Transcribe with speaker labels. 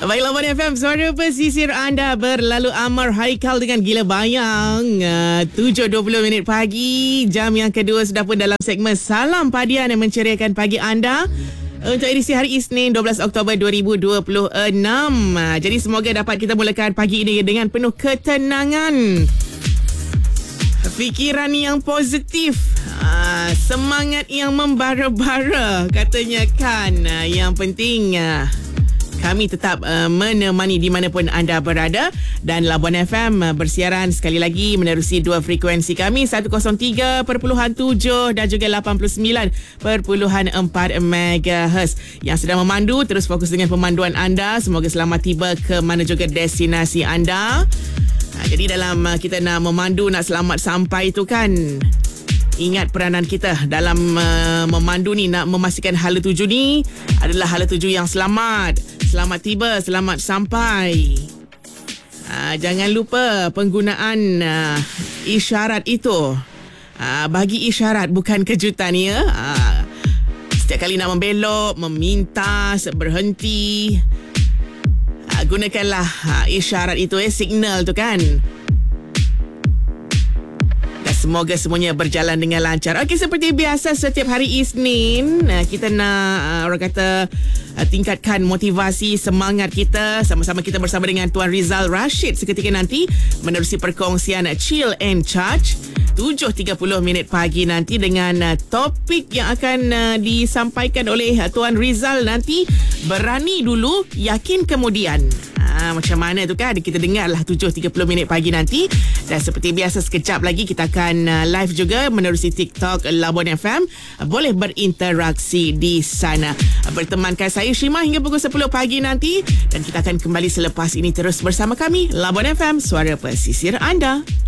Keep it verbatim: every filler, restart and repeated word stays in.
Speaker 1: Baiklah, Labuan F M, suara pesisir anda berlalu Amar Haikal dengan Gila Bayang. uh, tujuh dua puluh minit pagi. Jam yang kedua sudah pun dalam segmen Salam Padian yang menceriakan pagi anda untuk edisi hari Isnin dua belas Oktober dua ribu dua puluh enam. uh, Jadi semoga dapat kita mulakan pagi ini dengan penuh ketenangan, fikiran yang positif, uh, semangat yang membara-bara katanya kan. uh, Yang penting uh, kami tetap uh, menemani di mana pun anda berada. Dan Labuan F M uh, bersiaran sekali lagi menerusi dua frekuensi kami, seratus tiga perpuluhan tujuh dan juga lapan puluh sembilan perpuluhan empat megahertz. Yang sedang memandu, terus fokus dengan pemanduan anda. Semoga selamat tiba ke mana juga destinasi anda. Nah, jadi dalam uh, kita nak memandu, nak selamat sampai tu kan, ingat peranan kita dalam uh, memandu ni, nak memastikan hala tuju ni adalah hala tuju yang selamat. Selamat tiba, selamat sampai. Uh, jangan lupa penggunaan uh, isyarat itu. Uh, bagi isyarat, bukan kejutan ya. Uh, setiap kali nak membelok, memintas, berhenti, uh, gunakanlah uh, isyarat itu, eh, signal tu kan. Semoga semuanya berjalan dengan lancar. Okey, seperti biasa setiap hari Isnin, kita nak orang kata tingkatkan motivasi, semangat kita. Sama-sama kita bersama dengan Tuan Rizal Rashid seketika nanti menerusi perkongsian Chill and Charge tujuh tiga puluh minit pagi nanti dengan topik yang akan disampaikan oleh Tuan Rizal nanti. Berani dulu, yakin kemudian. Ha, macam mana tu kan, kita dengarlah tujuh tiga puluh minit pagi nanti. Dan seperti biasa sekejap lagi kita akan uh, live juga menerusi TikTok Labuan F M. Uh, boleh berinteraksi di sana. Uh, bertemankan saya Shima hingga pukul sepuluh pagi nanti. Dan kita akan kembali selepas ini terus bersama kami Labuan F M, suara pesisir anda.